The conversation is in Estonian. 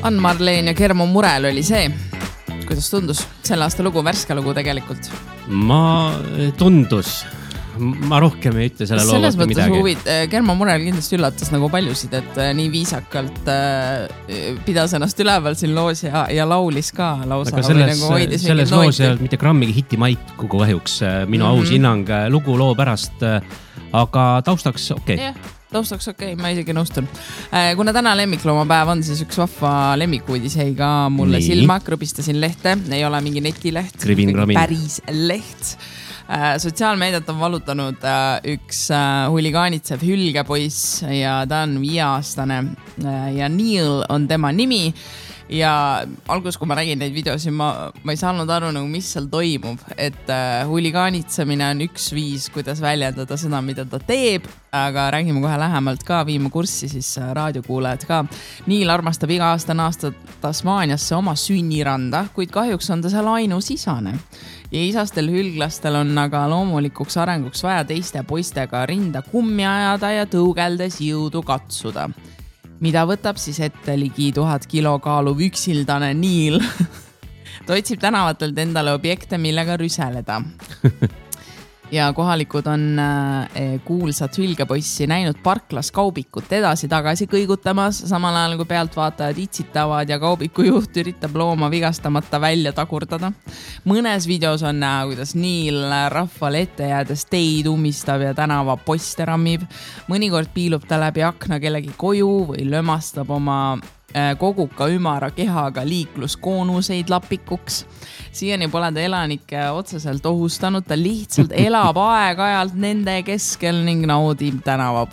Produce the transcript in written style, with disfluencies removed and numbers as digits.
Ann-Marleen ja Germo Murel oli see. Kuidas tundus? Selle aasta lugu, värske lugu tegelikult. Ma rohkem ei ütle selle loo kohta midagi. Germo Murel kindlasti üllatas nagu paljusid, et nii viisakalt pidas ennast üleval siin loos ja laulis ka lausa. Aga selles loos ei olnud mitte grammigi hitimaiku kahjuks minu aus hinnang lugu loo pärast, aga taustaks okei. Taustaks okei, ma isegi nõustun. Kuna täna lemmikloomapäev on, siis üks vahva lemmikuudis jäi ka mulle silma. Krõbistasin lehte, ei ole mingi netileht, päris leht. Sotsiaalmeediat on valutanud üks huligaanitsev hülgepoiss ja ta on 5-aastane ja Neil on tema nimi. Ja algus, kui ma räägin neid videosi, ma ei saanud aru, nagu, mis seal toimub, et huligaanitsemine on üks viis, kuidas väljendada seda, mida ta teeb, aga räägime kohe lähemalt ka, viima kurssi siis raadiokuulajad ka. Neil armastab iga aasta naasta Tasmaaniasse oma sünniranda, kuid kahjuks on ta seal ainus isane. Ja isastel hülglastel on aga loomulikuks arenguks vaja teiste poistega rinda kummi ajada ja tõugeldes jõudu katsuda. Mida võtab siis ette ligi 1000 kilo kaaluv üksildane Neil. Ta otsib tänavatelt endale objekte, millega rüseleda. Ja kohalikud on kuulsat hülgepoissi näinud parklas kaubikut edasi-tagasi kõigutamas, samal ajal kui pealtvaatajad itsitavad ja kaubiku juht üritab looma vigastamata välja tagurdada. Mõnes videos on näha, kuidas Neil rahvale ette jäädes teid umistab ja tänava poste rammib. Mõnikord piilub ta läbi akna kellegi koju või lömastab oma koguka ümara kehaga liikluskoonuseid lapikuks. Siiani pole ta elanikke otseselt ohustanud, ta lihtsalt elab aeg-ajalt nende keskel ning naudib tänava